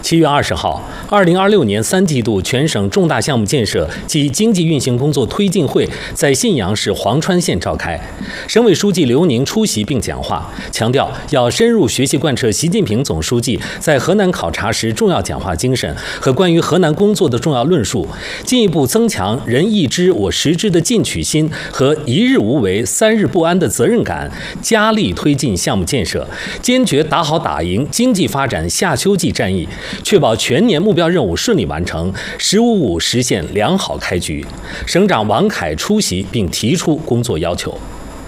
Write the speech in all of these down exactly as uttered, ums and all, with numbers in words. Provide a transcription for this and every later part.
七月二十号，二零二六年三季度全省重大项目建设及经济运行工作推进会在信阳市黄川县召开。省委书记刘宁出席并讲话，强调要深入学习贯彻习近平总书记在河南考察时重要讲话精神和关于河南工作的重要论述，进一步增强人一知我十知的进取心和一日无为三日不安的责任感，加力推进项目建设，坚决打好打赢经济发展夏秋季战役，确保全年目标任务顺利完成，十五五实现良好开局。省长王凯出席并提出工作要求。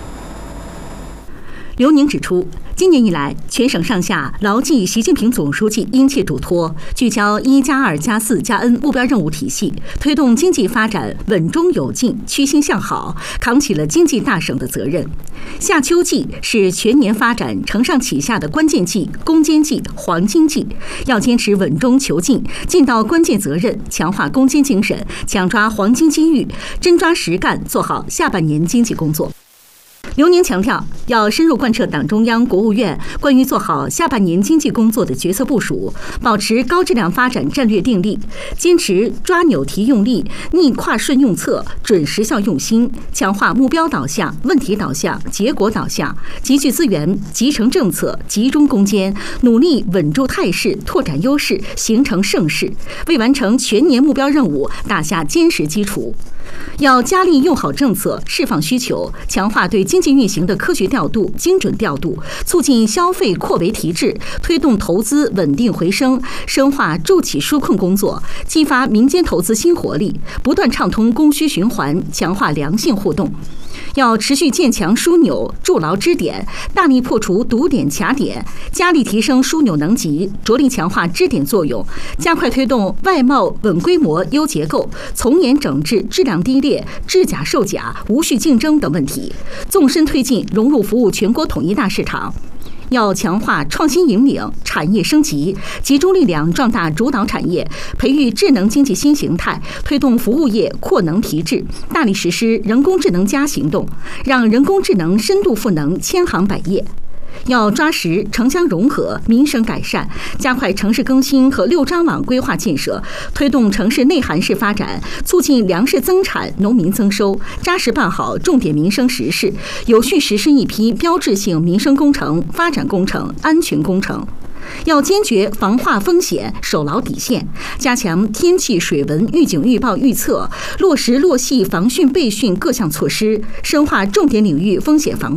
刘宁指出，今年以来，全省上下牢记习近平总书记殷切嘱托，聚焦一加二加四加 N 目标任务体系，推动经济发展稳中有进、趋兴向好，扛起了经济大省的责任。夏秋季是全年发展承上启下的关键季、攻坚季、黄金季，要坚持稳中求进，尽到关键责任，强化攻坚精神，抢抓黄金机遇，真抓实干，做好下半年经济工作。刘宁强调，要深入贯彻党中央、国务院关于做好下半年经济工作的决策部署，保持高质量发展战略定力，坚持抓纽提用力、逆跨顺用策、准时效用心，强化目标导向、问题导向、结果导向，集聚资源、集成政策、集中攻坚，努力稳住态势、拓展优势、形成盛世，为完成全年目标任务打下坚实基础。要加力用好政策，释放需求，强化对经济运行的科学调度、精准调度，促进消费扩围提质，推动投资稳定回升，深化助企纾困工作，激发民间投资新活力，不断畅通供需循环，强化良性互动。要持续建强枢纽筑牢支点，大力破除堵点卡点，加力提升枢纽能级，着力强化支点作用，加快推动外贸稳规模优结构，从严整治质量低劣、制假售假、无序竞争等问题，纵深推进融入服务全国统一大市场。要强化创新引领、产业升级，集中力量壮大主导产业，培育智能经济新形态，推动服务业扩能提质，大力实施人工智能加行动，让人工智能深度赋能千行百业。要抓实城乡融合、民生改善，加快城市更新和六张网规划建设，推动城市内涵式发展，促进粮食增产、农民增收，扎实办好重点民生实事，有序实施一批标志性民生工程、发展工程、安全工程。要坚决防化风险，守牢底线，加强天气水文预警预报预测，落实落细防汛备汛各项措施，深化重点领域风险防